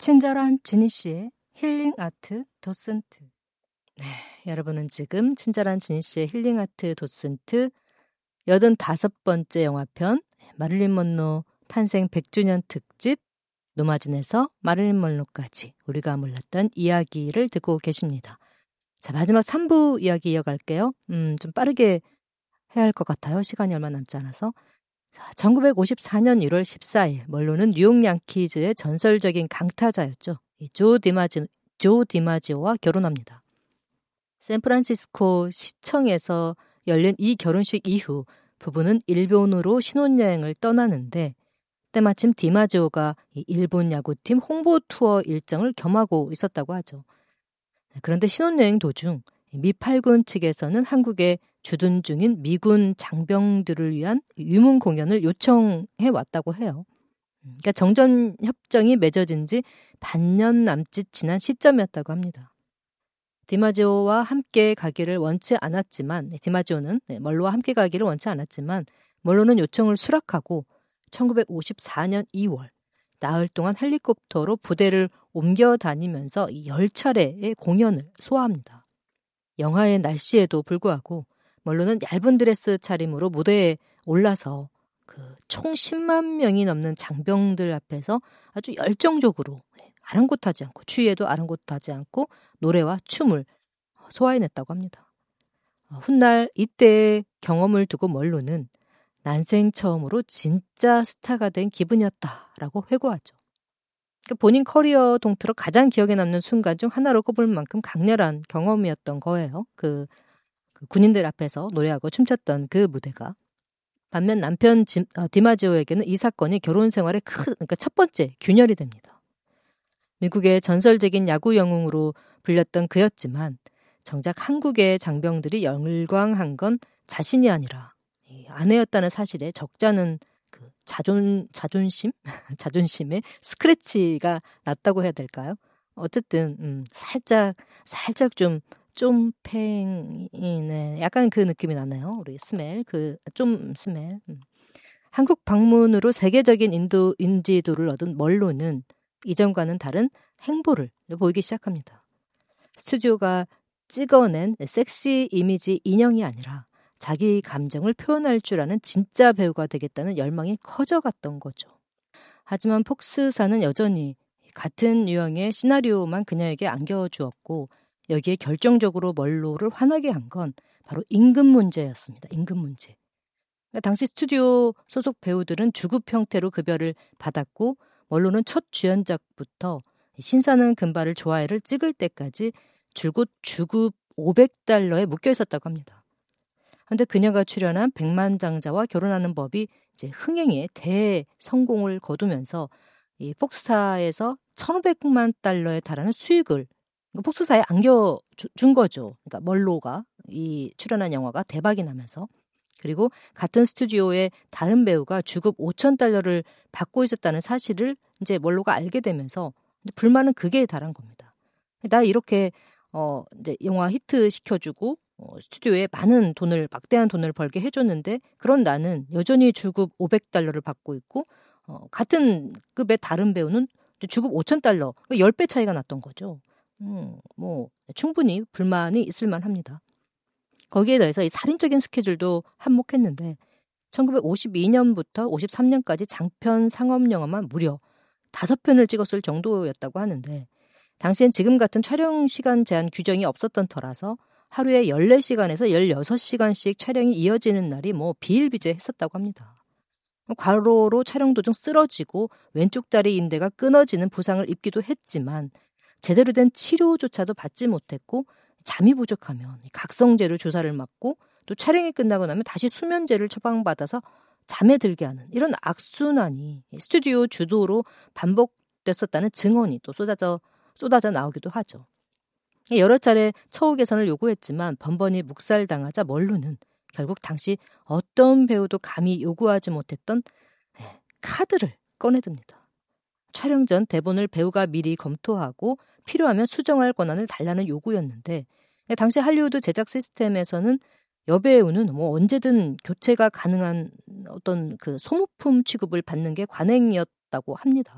친절한 지니 씨의 힐링 아트 도슨트. 네, 여러분은 지금 친절한 지니 씨의 힐링 아트 도슨트 85번째 영화편 마릴린 먼로 탄생 100주년 특집 노마진에서 마릴린 먼로까지 우리가 몰랐던 이야기를 듣고 계십니다. 자, 마지막 3부 이야기 이어갈게요. 좀 빠르게 해야 할 것 같아요. 시간이 얼마 남지 않아서. 자, 1954년 1월 14일 먼로는 뉴욕 양키즈의 전설적인 강타자였죠. 조 디마지오와 결혼합니다. 샌프란시스코 시청에서 열린 이 결혼식 이후 부부는 일본으로 신혼여행을 떠나는데 때마침 디마지오가 일본 야구팀 홍보 투어 일정을 겸하고 있었다고 하죠. 그런데 신혼여행 도중 미 8군 측에서는 한국에 주둔 중인 미군 장병들을 위한 유문 공연을 요청해 왔다고 해요. 그러니까 정전 협정이 맺어진 지 반년 남짓 지난 시점이었다고 합니다. 디마지오와 함께 가기를 원치 않았지만 디마지오는 멀로와 함께 가기를 원치 않았지만 멀로는 요청을 수락하고 1954년 2월 나흘 동안 헬리콥터로 부대를 옮겨 다니면서 10차례의 공연을 소화합니다. 영하의 날씨에도 불구하고 멀로는 얇은 드레스 차림으로 무대에 올라서 총 10만 명이 넘는 장병들 앞에서 아주 열정적으로 아랑곳하지 않고 추위에도 아랑곳하지 않고 노래와 춤을 소화해냈다고 합니다. 훗날 이때의 경험을 두고 멀로는 난생 처음으로 진짜 스타가 된 기분이었다라고 회고하죠. 본인 커리어 통틀어 가장 기억에 남는 순간 중 하나로 꼽을 만큼 강렬한 경험이었던 거예요. 그 군인들 앞에서 노래하고 춤췄던 그 무대가. 반면 남편 디마지오에게는 이 사건이 결혼 생활의 그러니까 첫 번째 균열이 됩니다. 미국의 전설적인 야구 영웅으로 불렸던 그였지만 정작 한국의 장병들이 열광한 건 자신이 아니라 아내였다는 사실에 적잖은 자존심? 자존심에 스크래치가 났다고 해야 될까요? 어쨌든 살짝 쫌팽이네. 약간 그 느낌이 나나요? 우리 스멜, 스멜. 한국 방문으로 세계적인 인지도를 얻은 멀로는 이전과는 다른 행보를 보이기 시작합니다. 스튜디오가 찍어낸 섹시 이미지 인형이 아니라 자기 감정을 표현할 줄 아는 진짜 배우가 되겠다는 열망이 커져갔던 거죠. 하지만 폭스사는 여전히 같은 유형의 시나리오만 그녀에게 안겨주었고 여기에 결정적으로 멀로를 화나게 한 건 바로 임금 문제였습니다. 임금 문제. 당시 스튜디오 소속 배우들은 주급 형태로 급여를 받았고 멀로는 첫 주연작부터 신사는 금발을 좋아해를 찍을 때까지 줄곧 주급 500달러에 묶여 있었다고 합니다. 그런데 그녀가 출연한 백만장자와 결혼하는 법이 이제 흥행에 대성공을 거두면서 이 폭스사에서 1,500만 달러에 달하는 수익을 폭스사에 안겨준 거죠. 그러니까 멀로가 이 출연한 영화가 대박이 나면서. 그리고 같은 스튜디오의 다른 배우가 주급 5,000달러를 받고 있었다는 사실을 이제 멀로가 알게 되면서 불만은 극에 달한 겁니다. 나 이렇게 이제 영화 히트 시켜주고 스튜디오에 막대한 돈을 벌게 해줬는데 그런 나는 여전히 주급 500달러를 받고 있고 같은 급의 다른 배우는 주급 5,000달러, 10배 차이가 났던 거죠. 충분히 불만이 있을 만합니다. 거기에 더해서 이 살인적인 스케줄도 한몫했는데 1952년부터 53년까지 장편 상업영화만 무려 5편을 찍었을 정도였다고 하는데 당시엔 지금 같은 촬영 시간 제한 규정이 없었던 터라서 하루에 14시간에서 16시간씩 촬영이 이어지는 날이 비일비재했었다고 합니다. 과로로 촬영 도중 쓰러지고 왼쪽 다리 인대가 끊어지는 부상을 입기도 했지만 제대로 된 치료조차도 받지 못했고 잠이 부족하면 각성제로 주사를 맞고 또 촬영이 끝나고 나면 다시 수면제를 처방받아서 잠에 들게 하는 이런 악순환이 스튜디오 주도로 반복됐었다는 증언이 또 쏟아져 나오기도 하죠. 여러 차례 처우 개선을 요구했지만 번번이 묵살당하자 멀로는 결국 당시 어떤 배우도 감히 요구하지 못했던 카드를 꺼내듭니다. 촬영 전 대본을 배우가 미리 검토하고 필요하면 수정할 권한을 달라는 요구였는데 당시 할리우드 제작 시스템에서는 여배우는 언제든 교체가 가능한 어떤 그 소모품 취급을 받는 게 관행이었다고 합니다.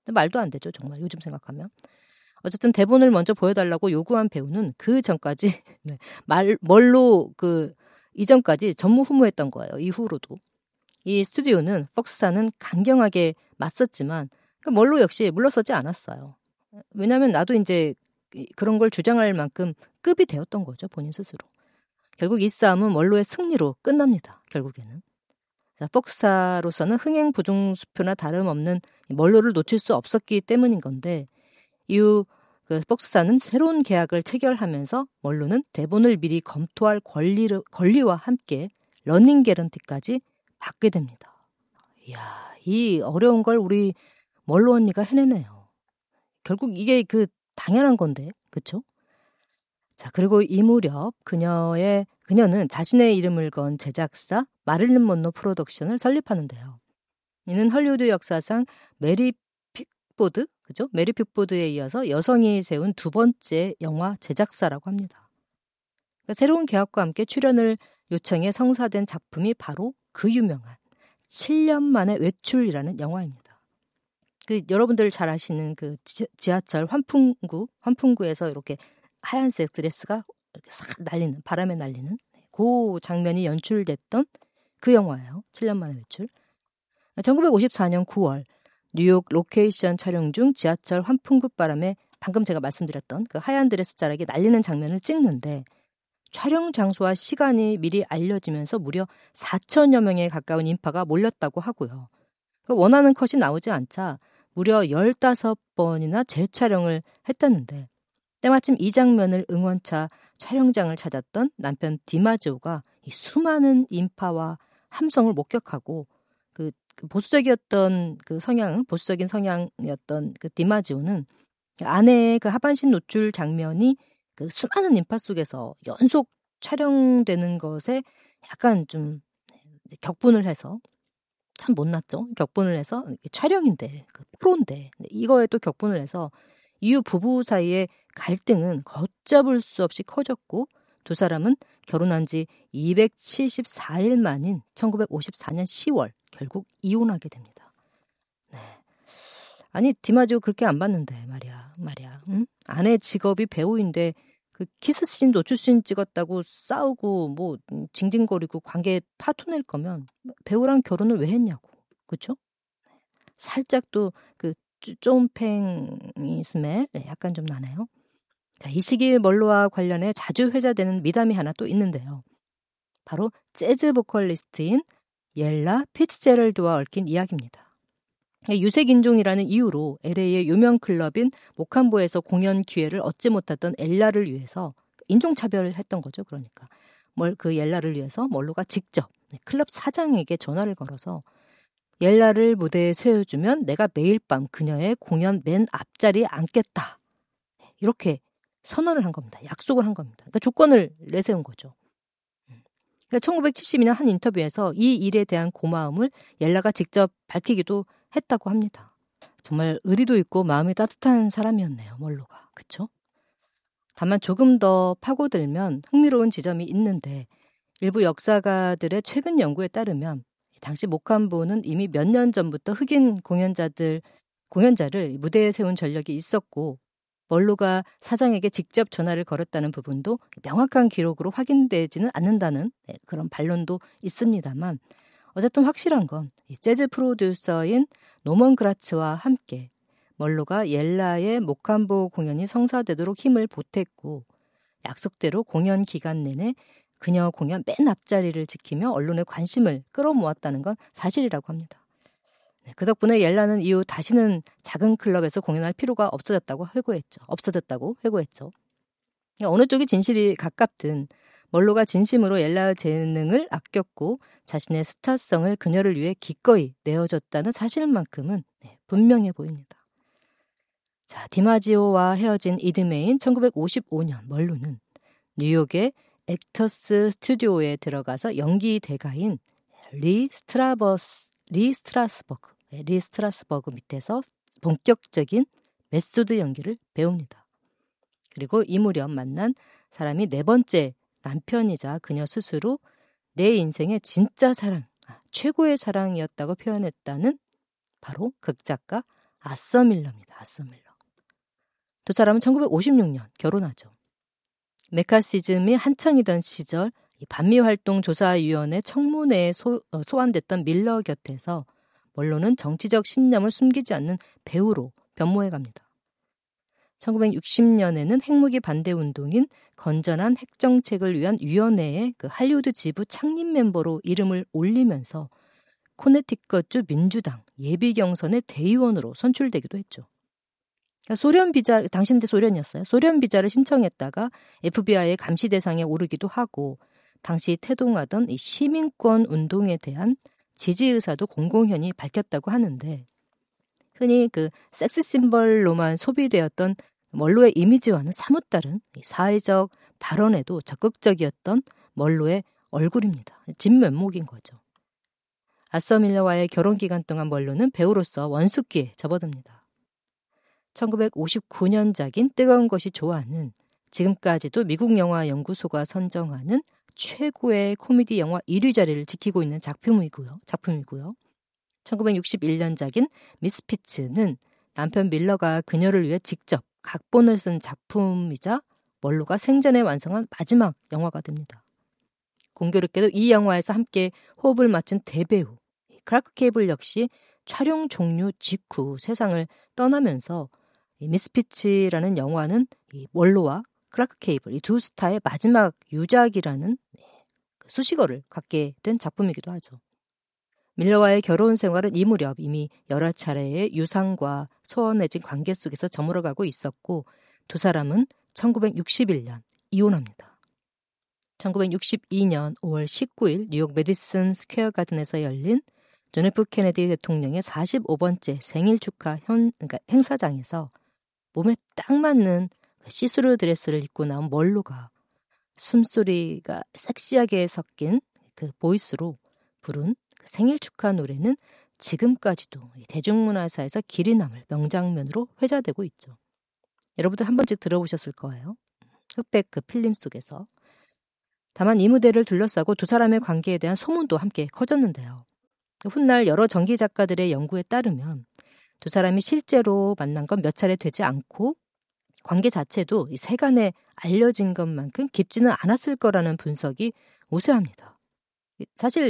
말도 안 되죠. 정말 요즘 생각하면. 어쨌든 대본을 먼저 보여달라고 요구한 배우는 그 전까지 뭘로 이전까지 전무후무했던 거예요. 이후로도. 이 스튜디오는 폭스사는 강경하게 맞섰지만 뭘로 역시 물러서지 않았어요. 왜냐하면 나도 이제 그런 걸 주장할 만큼 급이 되었던 거죠. 본인 스스로. 결국 이 싸움은 멀로의 승리로 끝납니다. 결국에는. 자, 폭스사로서는 흥행 부정수표나 다름없는 멀로를 놓칠 수 없었기 때문인 건데 이후 폭스사는 새로운 계약을 체결하면서 멀로는 대본을 미리 검토할 권리와 함께 러닝 개런티까지 받게 됩니다. 이야, 이 어려운 걸 우리 멀로 언니가 해내네요. 결국 이게 당연한 건데, 그쵸? 자, 그리고 이 무렵 그녀는 자신의 이름을 건 제작사 마릴린 먼로 프로덕션을 설립하는데요. 이는 헐리우드 역사상 메리 픽보드, 그죠? 메리 픽보드에 이어서 여성이 세운 두 번째 영화 제작사라고 합니다. 그러니까 새로운 계약과 함께 출연을 요청해 성사된 작품이 바로 그 유명한 7년 만의 외출이라는 영화입니다. 여러분들 잘 아시는 지하철 환풍구에서 이렇게 하얀색 드레스가 이렇게 싹 날리는, 바람에 날리는 그 장면이 연출됐던 그 영화예요. 7년 만의 외출. 1954년 9월 뉴욕 로케이션 촬영 중 지하철 환풍구 바람에 방금 제가 말씀드렸던 그 하얀 드레스 자락이 날리는 장면을 찍는데 촬영 장소와 시간이 미리 알려지면서 무려 4천여 명에 가까운 인파가 몰렸다고 하고요. 원하는 컷이 나오지 않자 무려 15번이나 재촬영을 했다는데 때마침 이 장면을 응원차 촬영장을 찾았던 남편 디마지오가 이 수많은 인파와 함성을 목격하고 보수적인 성향이었던 디마지오는 아내의 하반신 노출 장면이 수많은 인파 속에서 연속 촬영되는 것에 약간 좀 격분을 해서 참 못났죠. 격분을 해서 촬영인데 프로인데 이거에 또 격분을 해서 이후 부부 사이의 갈등은 걷잡을 수 없이 커졌고 두 사람은 결혼한 지 274일 만인 1954년 10월 결국 이혼하게 됩니다. 네. 아니 디마지오 그렇게 안 봤는데 말이야. 응? 아내 직업이 배우인데 키스씬 노출씬 찍었다고 싸우고 징징거리고 관계 파토낼 거면 배우랑 결혼을 왜 했냐고. 그렇죠? 살짝 또 쫌팽이 스멜 약간 좀 나네요. 자, 이 시기 멀로와 관련해 자주 회자되는 미담이 하나 또 있는데요. 바로 재즈 보컬리스트인 옐라 피츠제럴드와 얽힌 이야기입니다. 유색인종이라는 이유로 LA의 유명 클럽인 모캄보에서 공연 기회를 얻지 못했던 엘라를 위해서 인종차별을 했던 거죠. 그러니까 옐라를 위해서 멀로가 직접 클럽 사장에게 전화를 걸어서 옐라를 무대에 세워주면 내가 매일 밤 그녀의 공연 맨 앞자리에 앉겠다. 이렇게 선언을 한 겁니다. 약속을 한 겁니다. 그러니까 조건을 내세운 거죠. 그러니까 1972년 한 인터뷰에서 이 일에 대한 고마움을 옐라가 직접 밝히기도 했다고 합니다. 정말 의리도 있고 마음이 따뜻한 사람이었네요. 멀로가. 그렇죠? 다만 조금 더 파고들면 흥미로운 지점이 있는데 일부 역사가들의 최근 연구에 따르면 당시 모캄보는 이미 몇 년 전부터 흑인 공연자를 무대에 세운 전력이 있었고 멀로가 사장에게 직접 전화를 걸었다는 부분도 명확한 기록으로 확인되지는 않는다는 그런 반론도 있습니다만 어쨌든 확실한 건 재즈 프로듀서인 노먼 그라츠와 함께 멀로가 옐라의 모캄보 공연이 성사되도록 힘을 보탰고 약속대로 공연 기간 내내 그녀 공연 맨 앞자리를 지키며 언론의 관심을 끌어모았다는 건 사실이라고 합니다. 그 덕분에 옐라는 이후 다시는 작은 클럽에서 공연할 필요가 없어졌다고 회고했죠. 어느 쪽이 진실이 가깝든 멀로가 진심으로 옐라의 재능을 아꼈고 자신의 스타성을 그녀를 위해 기꺼이 내어줬다는 사실만큼은 분명해 보입니다. 자, 디마지오와 헤어진 이듬해인 1955년 멀로는 뉴욕의 액터스 스튜디오에 들어가서 연기 대가인 리 스트라스버그 밑에서 본격적인 메소드 연기를 배웁니다. 그리고 이 무렵 만난 사람이 네 번째 남편이자 그녀 스스로 내 인생의 진짜 사랑, 최고의 사랑이었다고 표현했다는 바로 극작가 아서 밀러입니다. 아서 밀러. 두 사람은 1956년 결혼하죠. 메카시즘이 한창이던 시절 반미활동조사위원회 청문회에 소환됐던 밀러 곁에서 원로는 정치적 신념을 숨기지 않는 배우로 변모해갑니다. 1960년에는 핵무기 반대 운동인 건전한 핵정책을 위한 위원회의 할리우드 지부 창립 멤버로 이름을 올리면서 코네티컷주 민주당 예비경선의 대의원으로 선출되기도 했죠. 소련 비자, 당시인데 소련이었어요. 소련 비자를 신청했다가 FBI의 감시 대상에 오르기도 하고 당시 태동하던 이 시민권 운동에 대한 지지 의사도 공공연히 밝혔다고 하는데 흔히 섹스 심벌로만 소비되었던 멀로의 이미지와는 사뭇 다른 사회적 발언에도 적극적이었던 멀로의 얼굴입니다. 진면목인 거죠. 아서 밀러와의 결혼 기간 동안 멀로는 배우로서 원숙기에 접어듭니다. 1959년작인 뜨거운 것이 좋아는 지금까지도 미국 영화 연구소가 선정하는 최고의 코미디 영화 1위 자리를 지키고 있는 작품이고요. 1961년작인 미스피츠는 남편 밀러가 그녀를 위해 직접 각본을 쓴 작품이자 멀로가 생전에 완성한 마지막 영화가 됩니다. 공교롭게도 이 영화에서 함께 호흡을 맞춘 대배우 클라크 케이블 역시 촬영 종료 직후 세상을 떠나면서 이 미스피츠라는 영화는 이 멀로와 클라크 케이블 이 두 스타의 마지막 유작이라는 수식어를 갖게 된 작품이기도 하죠. 밀러와의 결혼 생활은 이 무렵 이미 여러 차례의 유상과 소원해진 관계 속에서 저물어가고 있었고 두 사람은 1961년 이혼합니다. 1962년 5월 19일 뉴욕 메디슨 스퀘어 가든에서 열린 존 F 케네디 대통령의 45번째 생일 축하 행사장에서 몸에 딱 맞는 시스루 드레스를 입고 나온 멀로가 숨소리가 섹시하게 섞인 그 보이스로 부른 생일 축하 노래는 지금까지도 대중문화사에서 길이 남을 명장면으로 회자되고 있죠. 여러분들 한 번쯤 들어보셨을 거예요. 흑백 필름 속에서. 다만 이 무대를 둘러싸고 두 사람의 관계에 대한 소문도 함께 커졌는데요. 훗날 여러 전기 작가들의 연구에 따르면 두 사람이 실제로 만난 건 몇 차례 되지 않고 관계 자체도 이 세간에 알려진 것만큼 깊지는 않았을 거라는 분석이 우세합니다. 사실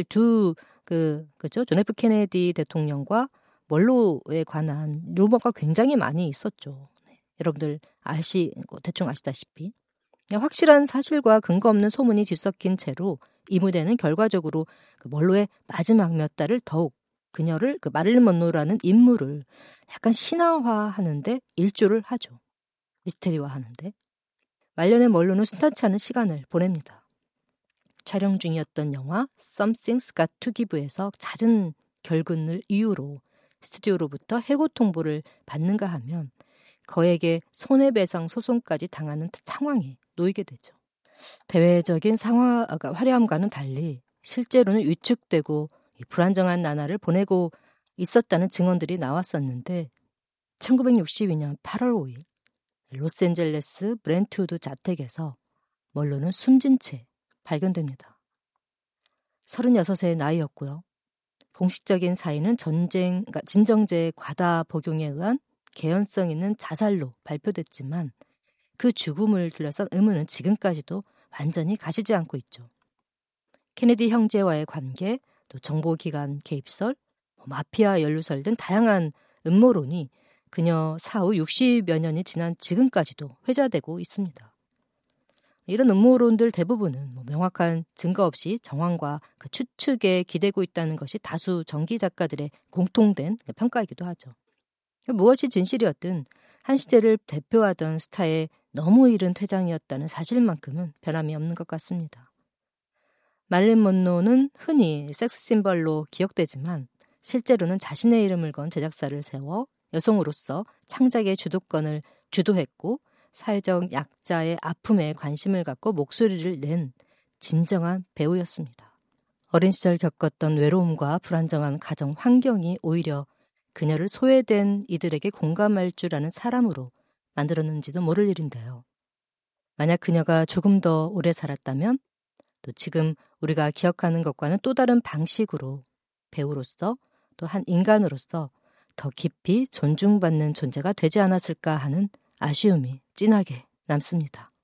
그죠? 존 F 케네디 대통령과 멀로에 관한 루머가 굉장히 많이 있었죠. 네. 여러분들 대충 아시다시피. 확실한 사실과 근거 없는 소문이 뒤섞인 채로 이 무대는 결과적으로 멀로의 마지막 몇 달을 더욱 그녀를 마릴린 먼로라는 인물을 약간 신화화하는데 일조를 하죠. 미스테리화하는데. 말년에 멀로는 순탄치 않은 시간을 보냅니다. 촬영 중이었던 영화 Something's Got to Give에서 잦은 결근을 이유로 스튜디오로부터 해고 통보를 받는가 하면 거액의 손해배상 소송까지 당하는 상황에 놓이게 되죠. 대외적인 화려함과는 달리 실제로는 위축되고 불안정한 나날을 보내고 있었다는 증언들이 나왔었는데 1962년 8월 5일 로스앤젤레스 브렌트우드 자택에서 멀로는 숨진 채 발견됩니다. 36세의 나이였고요. 공식적인 사인은 진정제 과다 복용에 의한 개연성 있는 자살로 발표됐지만 그 죽음을 둘러싼 의문은 지금까지도 완전히 가시지 않고 있죠. 케네디 형제와의 관계, 또 정보기관 개입설, 마피아 연루설 등 다양한 음모론이 그녀 사후 60여 년이 지난 지금까지도 회자되고 있습니다. 이런 음모론들 대부분은 명확한 증거 없이 정황과 추측에 기대고 있다는 것이 다수 전기 작가들의 공통된 평가이기도 하죠. 무엇이 진실이었든 한 시대를 대표하던 스타의 너무 이른 퇴장이었다는 사실만큼은 변함이 없는 것 같습니다. 마릴린 먼로는 흔히 섹스 심벌로 기억되지만 실제로는 자신의 이름을 건 제작사를 세워 여성으로서 창작의 주도권을 주도했고 사회적 약자의 아픔에 관심을 갖고 목소리를 낸 진정한 배우였습니다. 어린 시절 겪었던 외로움과 불안정한 가정 환경이 오히려 그녀를 소외된 이들에게 공감할 줄 아는 사람으로 만들었는지도 모를 일인데요. 만약 그녀가 조금 더 오래 살았다면 또 지금 우리가 기억하는 것과는 또 다른 방식으로 배우로서 또 한 인간으로서 더 깊이 존중받는 존재가 되지 않았을까 하는 아쉬움이 진하게 남습니다.